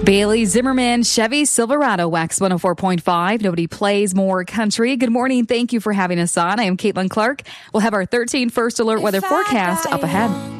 Bailey Zimmerman, Chevy Silverado, Wax 104.5. Nobody plays more country. Good morning. Thank you for having us on. I am Caitlin Clark. We'll have our 13 First Alert weather forecast up ahead.